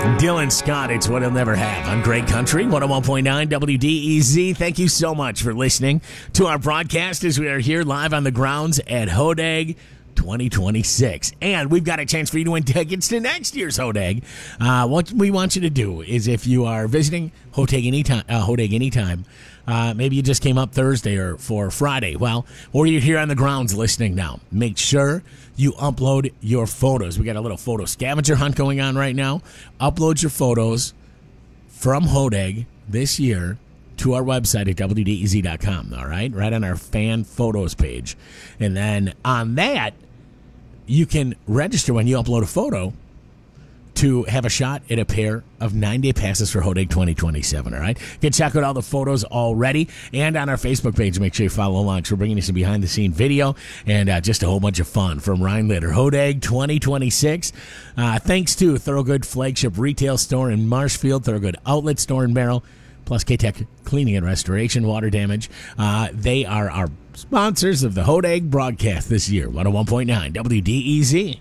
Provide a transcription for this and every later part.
Dylan Scott, it's what he'll never have on Great Country, 101.9 WDEZ. Thank you so much for listening to our broadcast as we are here live on the grounds at Hodag 2026. And we've got a chance for you to win tickets to next year's Hodag. What we want you to do is if you are visiting Hodag anytime, maybe you just came up Thursday or for Friday, or you're here on the grounds listening now, make sure you upload your photos. We got a little photo scavenger hunt going on right now. Upload your photos from Hodag this year to our website at WDEZ.com, all right? Right on our fan photos page. And then on that, you can register when you upload a photo to have a shot at a pair of 9-day passes for Hodag 2027, all right? You can check out all the photos already. And on our Facebook page, make sure you follow along. So we're bringing you some behind-the-scene video and just a whole bunch of fun from Ryan Litter. Hodag 2026. Thanks to Thorogood Flagship Retail Store in Marshfield, Thorogood Outlet Store in Merrill, plus K-Tech Cleaning and Restoration, Water Damage. They are our sponsors of the Hodag broadcast this year. 101.9 WDEZ.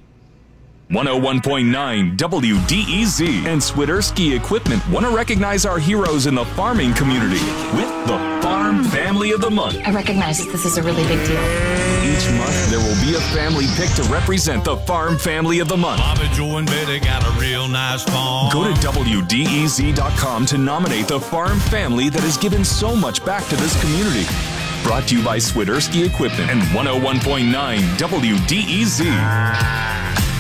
101.9 WDEZ and Swiderski Equipment want to recognize our heroes in the farming community with the Farm Family of the Month. I recognize that this is a really big deal. Each month, there will be a family pick to represent the Farm Family of the Month. Bobby, Joe, and Betty got a real nice farm. Go to WDEZ.com to nominate the farm family that has given so much back to this community. Brought to you by Swiderski Equipment and 101.9 WDEZ.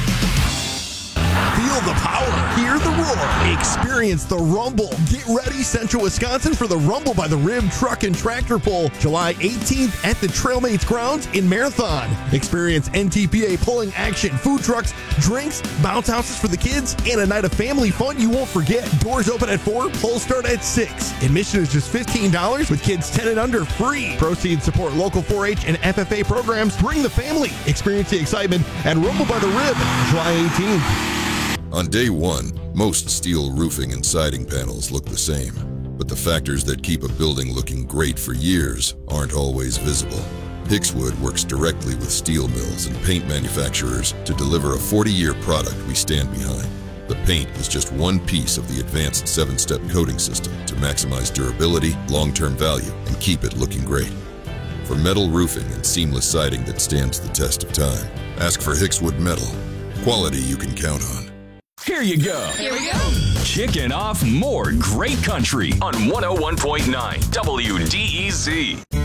Feel the power, hear the roar, experience the rumble. Get ready, Central Wisconsin, for the Rumble by the Rib Truck and Tractor Pull, July 18th at the Trailmates grounds in Marathon. Experience NTPA pulling action, food trucks, drinks, bounce houses for the kids, and a night of family fun you won't forget. Doors open at 4, polls start at 6. Admission is just $15 with kids 10 and under free. Proceeds support local 4-H and FFA programs. Bring the family. Experience the excitement at Rumble by the Rib, July 18th. On day one, most steel roofing and siding panels look the same, but the factors that keep a building looking great for years aren't always visible. Hickswood works directly with steel mills and paint manufacturers to deliver a 40-year product we stand behind. The paint is just one piece of the advanced 7-step coating system to maximize durability, long-term value, and keep it looking great. For metal roofing and seamless siding that stands the test of time, ask for Hickswood Metal. Quality you can count on. Here you go. Here we go. Kicking off more Great Country on 101.9 WDEZ.